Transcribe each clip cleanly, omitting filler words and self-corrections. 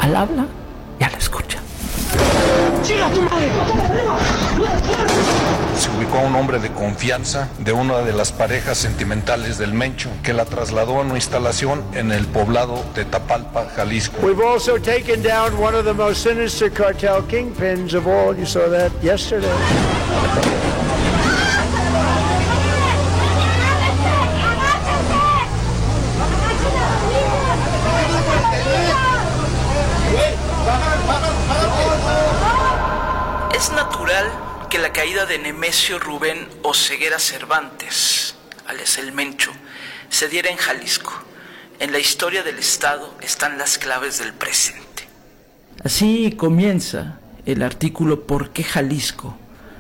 Al habla y a la escucha. ¡Chica tu madre! Se ubicó a un hombre de confianza de una de las parejas sentimentales del Mencho, que la trasladó a una instalación en el poblado de Tapalpa, Jalisco. We've also taken down one of the most sinister cartel kingpins of all. You saw that yesterday. Es natural que la caída de Nemesio Rubén Oseguera Cervantes, alias el Mencho, se diera en Jalisco. En la historia del Estado están las claves del presente. Así comienza el artículo ¿Por qué Jalisco?,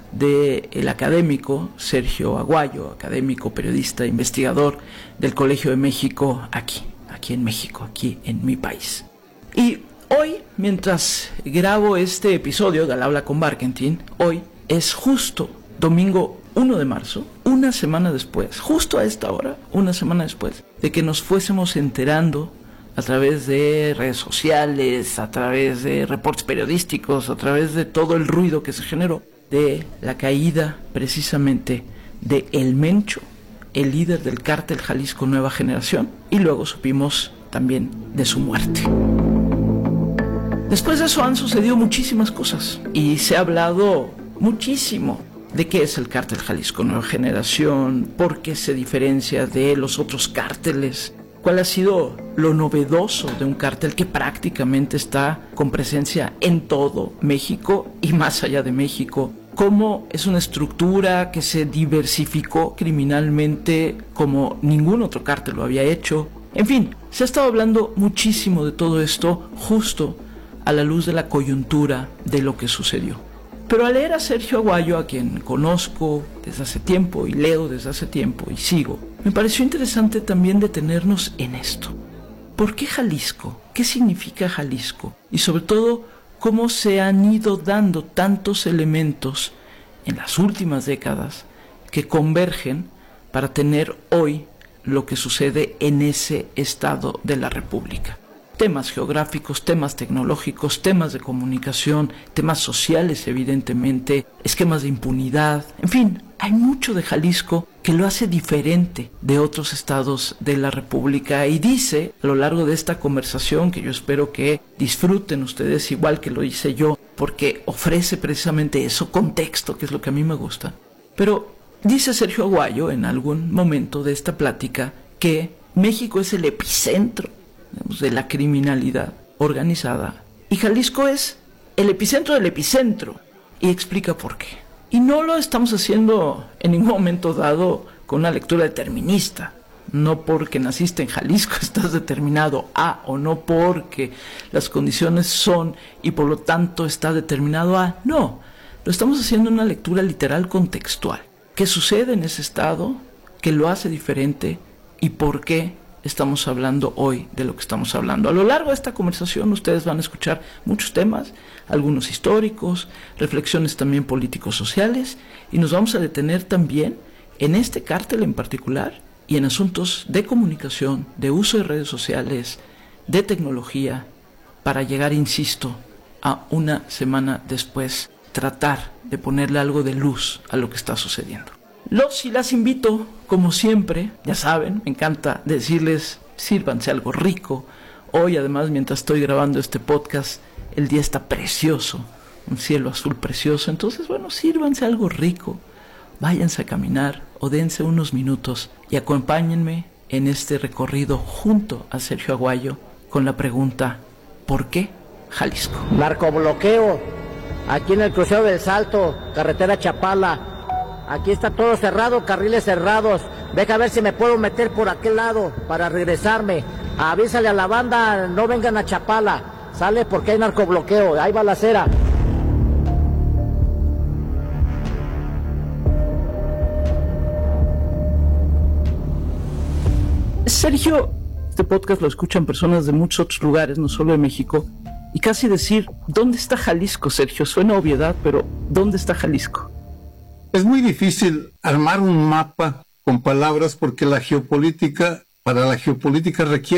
del académico Sergio Aguayo, académico, periodista, investigador del Colegio de México, aquí en México, aquí en mi país. Y hoy, mientras grabo este episodio de Al Habla con Barkentin, hoy es justo domingo 1 de marzo, una semana después, justo a esta hora, una semana después, de que nos fuésemos enterando a través de redes sociales, a través de reportes periodísticos, a través de todo el ruido que se generó, de la caída precisamente de El Mencho, el líder del cártel Jalisco Nueva Generación, y luego supimos también de su muerte. Después de eso han sucedido muchísimas cosas y se ha hablado muchísimo de qué es el cártel Jalisco Nueva Generación, por qué se diferencia de los otros cárteles, cuál ha sido lo novedoso de un cártel que prácticamente está con presencia en todo México y más allá de México, cómo es una estructura que se diversificó criminalmente como ningún otro cártel lo había hecho. En fin, se ha estado hablando muchísimo de todo esto justo a la luz de la coyuntura de lo que sucedió. Pero al leer a Sergio Aguayo, a quien conozco desde hace tiempo y leo desde hace tiempo y sigo, me pareció interesante también detenernos en esto. ¿Por qué Jalisco? ¿Qué significa Jalisco? Y sobre todo, ¿cómo se han ido dando tantos elementos en las últimas décadas que convergen para tener hoy lo que sucede en ese estado de la República? Temas geográficos, temas tecnológicos, temas de comunicación, temas sociales evidentemente, esquemas de impunidad, en fin, hay mucho de Jalisco que lo hace diferente de otros estados de la República y dice a lo largo de esta conversación, que yo espero que disfruten ustedes igual que lo hice yo, porque ofrece precisamente eso, contexto, que es lo que a mí me gusta, pero dice Sergio Aguayo en algún momento de esta plática que México es el epicentro de la criminalidad organizada y Jalisco es el epicentro del epicentro, y explica por qué. Y no lo estamos haciendo en ningún momento dado con una lectura determinista, no porque naciste en Jalisco estás determinado a, o no porque las condiciones son y por lo tanto está determinado a, no, lo estamos haciendo en una lectura literal contextual. ¿Qué sucede en ese estado? ¿Qué lo hace diferente? ¿Y por qué estamos hablando hoy de lo que estamos hablando? A lo largo de esta conversación ustedes van a escuchar muchos temas, algunos históricos, reflexiones también políticos sociales, y nos vamos a detener también en este cártel en particular y en asuntos de comunicación, de uso de redes sociales, de tecnología, para llegar, insisto, a una semana después tratar de ponerle algo de luz a lo que está sucediendo. Los y las invito, como siempre, ya saben, me encanta decirles, sírvanse algo rico. Hoy, además, mientras estoy grabando este podcast, el día está precioso, un cielo azul precioso. Entonces, bueno, sírvanse algo rico, váyanse a caminar o dense unos minutos y acompáñenme en este recorrido junto a Sergio Aguayo con la pregunta, ¿por qué Jalisco? Narcobloqueo, aquí en el crucero del Salto, carretera Chapala. Aquí está todo cerrado, carriles cerrados. Deja ver si me puedo meter por aquel lado para regresarme. Avísale a la banda, no vengan a Chapala. Sale porque hay narcobloqueo, hay balacera. Sergio, este podcast lo escuchan personas de muchos otros lugares, no solo de México. Y casi decir, ¿dónde está Jalisco, Sergio? Suena obviedad, pero ¿dónde está Jalisco? Es muy difícil armar un mapa con palabras porque para la geopolítica requiere